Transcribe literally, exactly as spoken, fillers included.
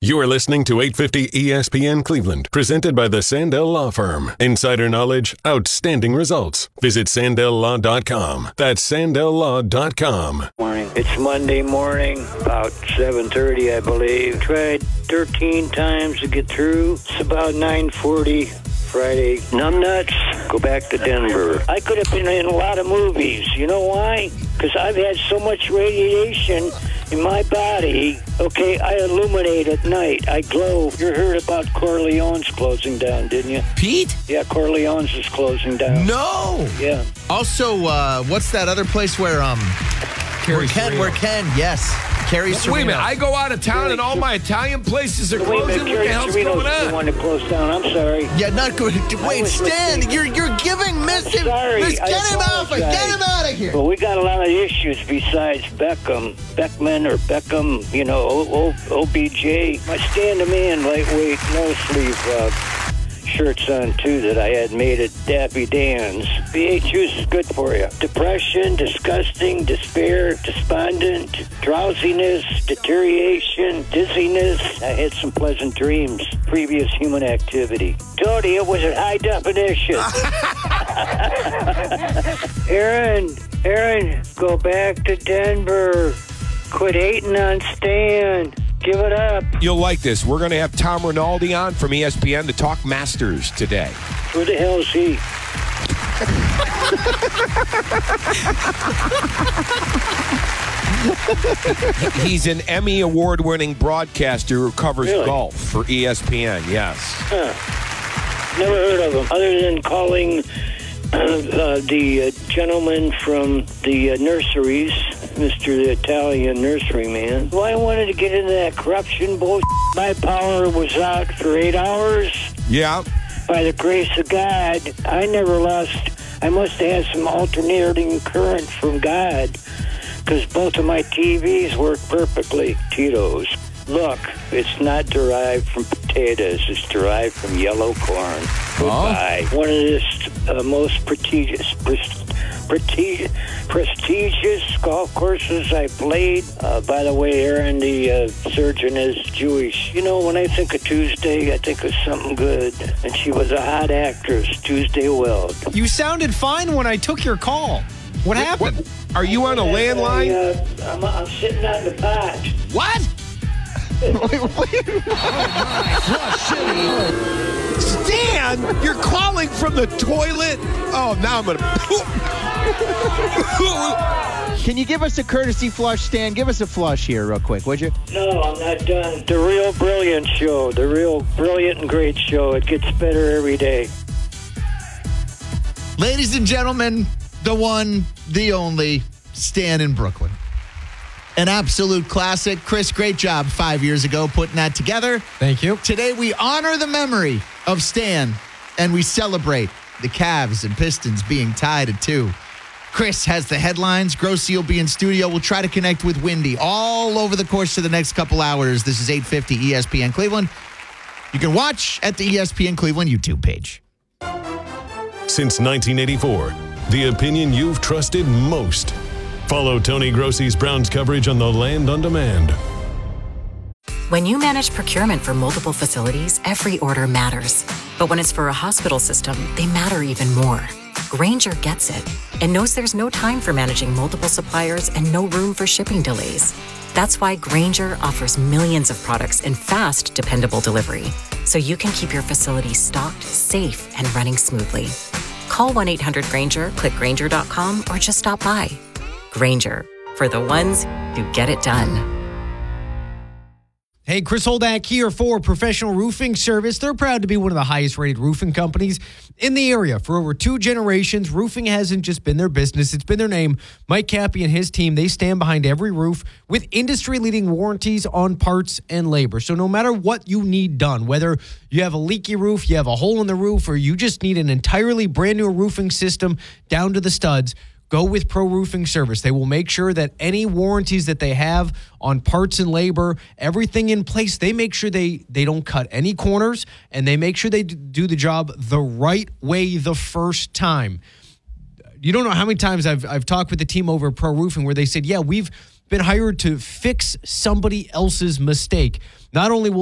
You are listening to eight fifty E S P N Cleveland, presented by the Sandell Law Firm. Insider knowledge, outstanding results. Visit sandell law dot com. That's sandell law dot com. Morning. It's Monday morning, about seven thirty, I believe. Tried thirteen times to get through. It's about nine forty. Friday. Numbnuts, go back to Denver. I could have been in a lot of movies. You know why? Because I've had so much radiation in my body. Okay, I illuminate at night. I glow. You heard about Corleone's closing down, didn't you? Pete? Yeah, Corleone's is closing down. No. Yeah. Also, uh, what's that other place where um, where Ken? Where Ken? Yes. Carrie Wait a minute, I go out of town and all my Italian places are closing? What the hell's going on? The one to close down. I'm sorry. Yeah, not good. Wait, Stan, you're you're giving Miss him. Miss, get him out! Get him out of here! Well, we got a lot of issues besides Beckham, Beckman or Beckham. You know, o- o- O B J. My stand-a-man lightweight no sleeve uh, shirts on too that I had made at Daffy Dan's. B A juice is good for you. Depression, disgusting, despair, despondent, drowsiness, deterioration, dizziness. I had some pleasant dreams. Previous human activity. Tony, it was at high definition. Aaron, Aaron, go back to Denver. Quit hating on Stan. Give it up. You'll like this. We're going to have Tom Rinaldi on from E S P N to talk Masters today. Who the hell is he? He's an Emmy award-winning broadcaster who covers Really? golf for E S P N, yes. Huh. Never heard of him, other than calling uh, uh, the uh, gentleman from the uh, nurseries, Mister the Italian nursery man. Well, I wanted to get into that corruption bullshit. My power was out for eight hours. Yeah. By the grace of God, I never lost. I must have had some alternating current from God, because both of my T Vs work perfectly. Tito's. Look, it's not derived from potatoes. It's derived from yellow corn. Goodbye. Oh. One of the uh, most prestigious, prestigious, prestigious golf courses I played. Uh, by the way, Aaron, the uh, surgeon, is Jewish. You know, when I think of Tuesday, I think of something good. And she was a hot actress, Tuesday Weld. You sounded fine when I took your call. What happened? What? Are you on a landline? I, uh, I'm, I'm sitting on the pot. What? Stan, you're calling from the toilet? Oh, now I'm going to... Can you give us a courtesy flush, Stan? Give us a flush here real quick, would you? No, I'm not done. The Real Brilliant Show. The Real Brilliant and Great Show. It gets better every day. Ladies and gentlemen, the one, the only, Stan in Brooklyn. An absolute classic. Chris, great job five years ago putting that together. Thank you. Today we honor the memory of Stan, and we celebrate the Cavs and Pistons being tied at two. Chris has the headlines. Grossi will be in studio. We'll try to connect with Windy all over the course of the next couple hours. This is eight fifty E S P N Cleveland. You can watch at the E S P N Cleveland YouTube page. Since nineteen eighty-four, the opinion you've trusted most. Follow Tony Grossi's Browns coverage on the Land on Demand. When you manage procurement for multiple facilities, every order matters. But when it's for a hospital system, they matter even more. Grainger gets it and knows there's no time for managing multiple suppliers and no room for shipping delays. That's why Grainger offers millions of products in fast, dependable delivery, so you can keep your facility stocked, safe, and running smoothly. Call one eight hundred Grainger, click Grainger dot com, or just stop by. Grainger, for the ones who get it done. Hey, Chris Holdak here for Professional Roofing Service. They're proud to be one of the highest rated roofing companies in the area. For over two generations, roofing hasn't just been their business, it's been their name. Mike Cappy and his team, they stand behind every roof with industry-leading warranties on parts and labor. So no matter what you need done, whether you have a leaky roof, you have a hole in the roof, or you just need an entirely brand new roofing system down to the studs, go with Pro Roofing Service. They will make sure that any warranties that they have on parts and labor, everything in place, they make sure they, they don't cut any corners, and they make sure they do the job the right way the first time. You don't know how many times I've I've talked with the team over at Pro Roofing where they said, yeah, we've been hired to fix somebody else's mistake. Not only will